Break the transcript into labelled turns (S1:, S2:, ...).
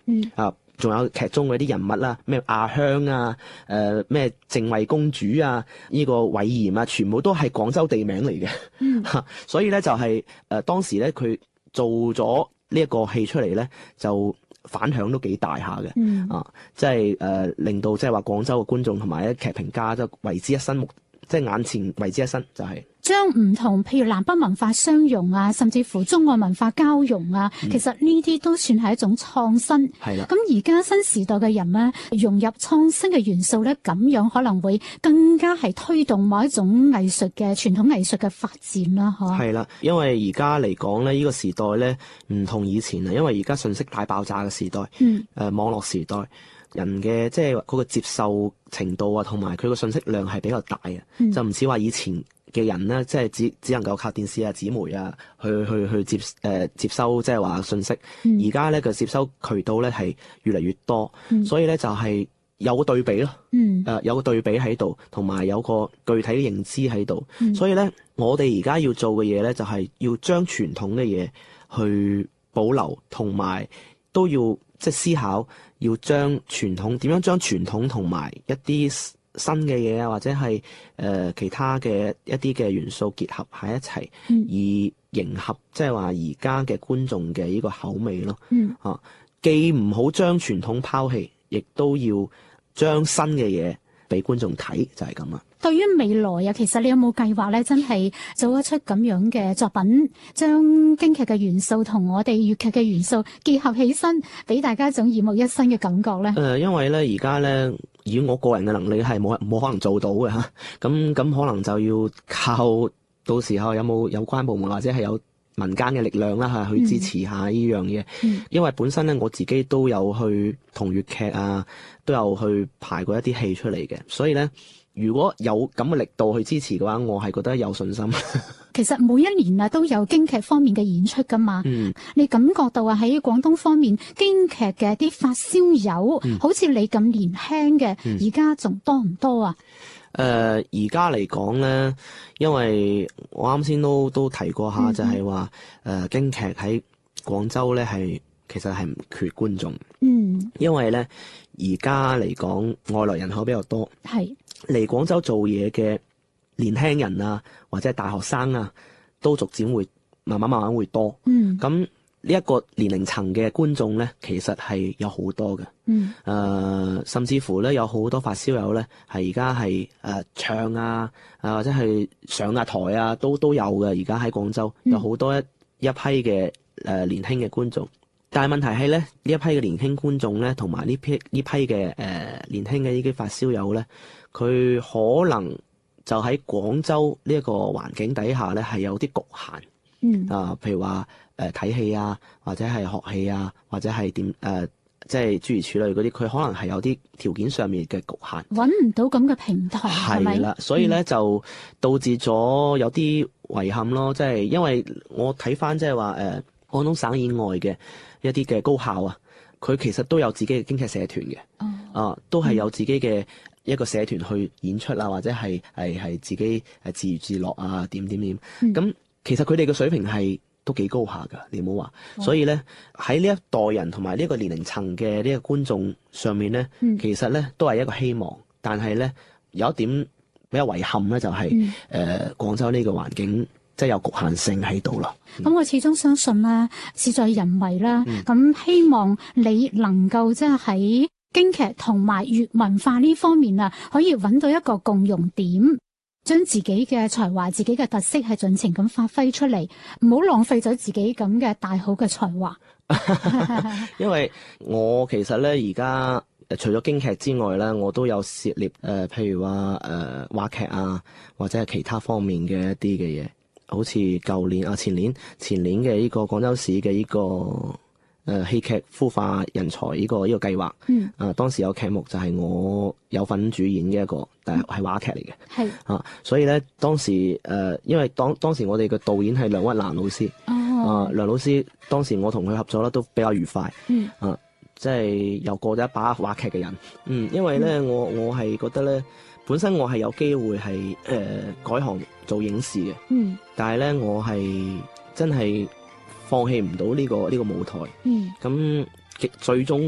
S1: 仲有劇中嗰啲人物啦，咩阿香啊，咩靜惠公主啊，呢個韋嚴啊，全部都係廣州地名嚟嘅。所以咧就係當時咧佢做咗呢一個戲出嚟咧，就反響都幾大下嘅。即係令到即係話廣州嘅觀眾同埋啲劇評家都為之一新，即係眼前為之一新，就係
S2: 將唔同譬如南北文化相融啊，甚至乎中外文化交融啊，其實呢啲都算係一種創新。
S1: 係啦。
S2: 咁而家新時代嘅人咧，融入創新嘅元素咧，咁樣可能會更加係推動某一種藝術嘅傳統藝術嘅發展啦，嗬。係
S1: 啦，因為而家嚟講咧，呢個時代咧唔同以前啊，因為而家信息大爆炸嘅時代，網絡時代，人嘅即係嗰個接受程度啊，同埋佢個信息量係比較大啊，就唔似話以前嘅人咧，即係只能夠靠電視啊、紙媒啊去接收即係話信息。而家咧個接收渠道咧係越嚟越多，所以咧就係有個對比咯。有個對比喺度，同埋有個具體嘅認知喺度。所以咧，我哋而家要做嘅嘢咧，就係要將傳統嘅嘢去保留，同埋都要即係思考，要將傳統點樣將傳統同埋一啲新嘅嘢啊，或者係其他嘅一啲嘅元素結合喺一齊，以迎合即係話而家嘅觀眾嘅呢個口味咯。既唔好將傳統拋棄，亦都要將新嘅嘢俾觀眾睇，就係咁啦。
S2: 對於未來啊，其實你有冇計劃咧？真係做一出咁樣嘅作品，將京劇嘅元素同我哋粵劇嘅元素結合起身，俾大家一種耳目一新嘅感覺咧？
S1: 因為咧而家咧，以我個人嘅能力係冇可能做到嘅嚇。咁可能就要靠到時候有冇有關部門或者係有民間嘅力量啦嚇，去支持下呢樣嘢。因為本身咧我自己都有去同粵劇啊，都有去排過一啲戲出嚟嘅，所以咧，如果有咁嘅力度去支持嘅話，我係覺得有信心。
S2: 其實每一年啊都有京劇方面嘅演出噶嘛。你感覺到啊喺廣東方面京劇嘅啲發燒友，好似你咁年輕嘅，而家仲多唔多啊？
S1: 而家嚟講咧，因為我啱先都提過下，就係話京劇喺廣州咧其實係唔缺觀眾。因為咧而家嚟講外來人口比較多，嚟廣州做嘢嘅年輕人啊，或者係大學生啊，都逐漸會慢慢會多。咁呢一個年齡層嘅觀眾咧，其實係有好多嘅。甚至乎咧有好多發燒友咧，係而家係唱啊，或者係上下台啊，都有嘅。而家喺廣州有好多一批嘅年輕嘅觀眾。但係問題係咧，呢一批嘅年輕觀眾咧，同埋呢批嘅年輕嘅呢啲發燒友咧，佢可能就喺廣州呢一個環境底下咧，係有啲局限。譬如話睇戲啊，或者係學戲啊，或者係點即係諸如此類嗰啲，佢可能係有啲條件上面嘅局限，揾
S2: 唔到咁嘅平台，係咪？
S1: 係啦，所以咧就導致咗有啲遺憾咯。即係因為我睇翻即係話廣東省以外嘅一啲嘅高校啊，佢其實都有自己嘅京劇社團嘅。都係有自己嘅一個社團去演出啊，或者係自己自娛自樂啊，點。咁其實佢哋嘅水平係都幾高下㗎，你唔好話。所以咧喺呢一代人同埋呢個年齡層嘅呢個觀眾上面咧，其實咧都係一個希望。但係咧有一點比較遺憾咧，就係廣州呢個環境即係有局限性喺度啦。
S2: 咁我始終相信咧，事在人為啦。咁希望你能夠即係喺京劇同埋粵文化呢方面啊，可以揾到一個共融點，將自己嘅才華、自己嘅特色係盡情咁發揮出嚟，唔好浪費咗自己咁嘅大好嘅才華。
S1: 因為我其實咧而家除咗京劇之外咧，我都有涉獵譬如話話劇啊，或者係其他方面嘅一啲嘅嘢，好似舊年啊前年嘅呢個廣州市嘅呢個戲劇孵化人才呢個計劃。當時有劇目就係我有份主演嘅一個，但係話劇嚟嘅。所以咧當時因為當時我哋嘅導演係梁屈蘭老師。梁老師當時我同佢合作咧都比較愉快。即係又過咗一把話劇嘅人。因為咧我係覺得咧，本身我係有機會係改行做影視嘅。但係咧我係真係放棄唔到呢個舞台。咁最終